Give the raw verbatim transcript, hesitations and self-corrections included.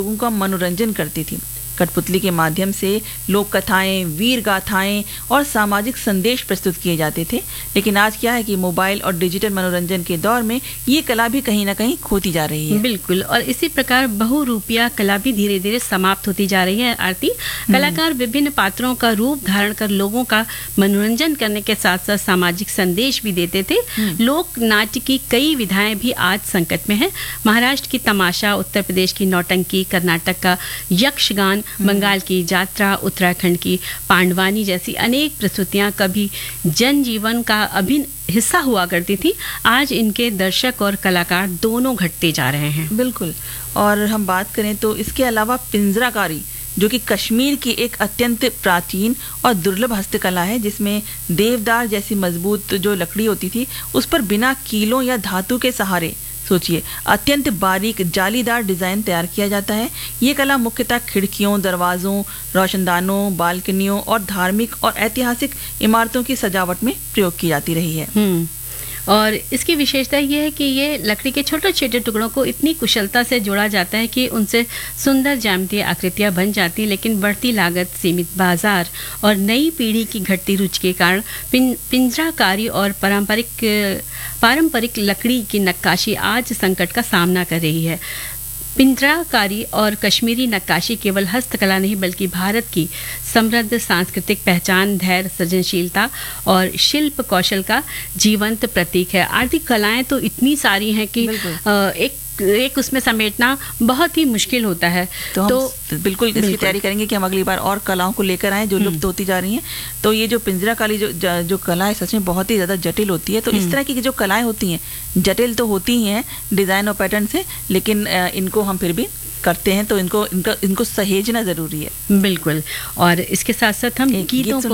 लोगों का मनोरंजन करती थी। कठपुतली के माध्यम से लोक कथाएं, वीर गाथाएं और सामाजिक संदेश प्रस्तुत किए जाते थे। लेकिन आज क्या है कि मोबाइल और डिजिटल मनोरंजन के दौर में ये कला भी कहीं ना कहीं खोती जा रही है। बिल्कुल, और इसी प्रकार बहुरूपिया कला भी धीरे धीरे समाप्त होती जा रही है। आरती, कलाकार विभिन्न पात्रों का रूप धारण कर लोगों का मनोरंजन करने के साथ साथ सामाजिक संदेश भी देते थे। लोक नाट्य की कई विधाएं भी आज संकट में है। महाराष्ट्र की तमाशा, उत्तर प्रदेश की नौटंकी, कर्नाटक का यक्षगान, बंगाल की यात्रा, उत्तराखंड की पांडवानी जैसी अनेक प्रस्तुतियां कभी जनजीवन का अभिन्न हिस्सा हुआ करती थी। आज इनके दर्शक और कलाकार दोनों घटते जा रहे हैं। बिल्कुल। और हम बात करें तो इसके अलावा पिंजराकारी, जो कि कश्मीर की एक अत्यंत प्राचीन और दुर्लभ हस्तकला है, जिसमें देवदार जैसी मजबूत जो लकड़ी होती थी उस पर बिना कीलों या धातु के सहारे, सोचिए, अत्यंत बारीक जालीदार डिजाइन तैयार किया जाता है। ये कला मुख्यतः खिड़कियों, दरवाजों, रोशनदानों, बालकनियों और धार्मिक और ऐतिहासिक इमारतों की सजावट में प्रयोग की जाती रही है। हम्म और इसकी विशेषता यह है कि ये लकड़ी के छोटे छोटे टुकड़ों को इतनी कुशलता से जोड़ा जाता है कि उनसे सुंदर ज्यामितीय आकृतियां बन जाती, लेकिन बढ़ती लागत, सीमित बाजार और नई पीढ़ी की घटती रुचि के कारण पिं, पिंजराकारी और पारंपरिक पारंपरिक लकड़ी की नक्काशी आज संकट का सामना कर रही है। पिंजराकारी और कश्मीरी नक्काशी केवल हस्तकला नहीं बल्कि भारत की समृद्ध सांस्कृतिक पहचान, धैर्य, सृजनशीलता और शिल्प कौशल का जीवंत प्रतीक है। आर्थिक कलाएं तो इतनी सारी हैं कि एक एक उसमें समेटना बहुत ही मुश्किल होता है। तो, तो हम बिल्कुल इसकी तैयारी करेंगे कि हम अगली बार और कलाओं को लेकर आएं जो लुप्त होती जा रही हैं। तो ये जो पिंजराकारी जो जो कला है सच में बहुत ही ज़्यादा जटिल होती है। तो इस तरह की जो कलाएं होती हैं जटिल तो होती ही हैं डिज़ाइन और पैटर्न से, लेकिन इनको हम फिर भी करते हैं तो इनको इनको इनको सहेजना ज़रूरी है। बिल्कुल। और इसके साथ साथ हम गीतों को